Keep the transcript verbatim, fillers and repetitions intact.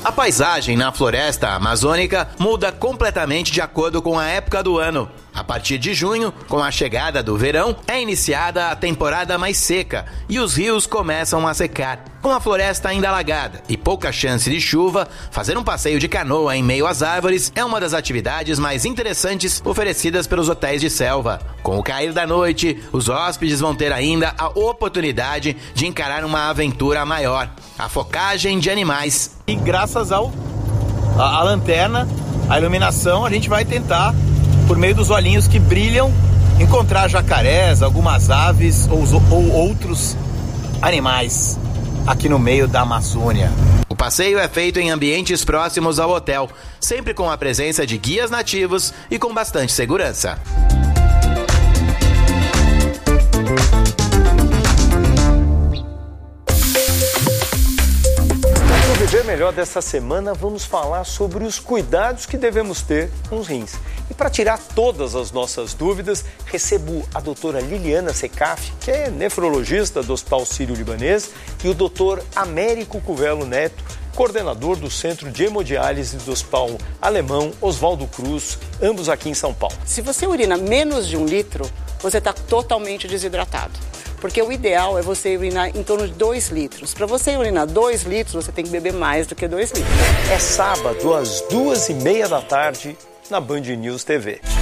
A paisagem na floresta amazônica muda completamente de acordo com a época do ano. A partir de junho, com a chegada do verão, é iniciada a temporada mais seca e os rios começam a secar. Com a floresta ainda alagada e pouca chance de chuva, fazer um passeio de canoa em meio às árvores é uma das atividades mais interessantes oferecidas pelos hotéis de selva. Com o cair da noite, os hóspedes vão ter ainda a oportunidade de encarar uma aventura maior, a focagem de animais. E graças ao a, a lanterna, a iluminação, a gente vai tentar, por meio dos olhinhos que brilham, encontrar jacarés, algumas aves ou, ou outros animais aqui no meio da Amazônia. O passeio é feito em ambientes próximos ao hotel, sempre com a presença de guias nativos e com bastante segurança. No Viver Melhor desta semana, vamos falar sobre os cuidados que devemos ter com os rins. E para tirar todas as nossas dúvidas, recebo a doutora Liliana Secaf, que é nefrologista do Hospital Sírio-Libanês, e o doutor Américo Cuvelo Neto, coordenador do Centro de Hemodiálise do Hospital Alemão Oswaldo Cruz, ambos aqui em São Paulo. Se você urina menos de um litro, você está totalmente desidratado. Porque o ideal é você urinar em torno de dois litros. Para você urinar dois litros, você tem que beber mais do que dois litros. É sábado, às duas e meia da tarde, na Band News T V.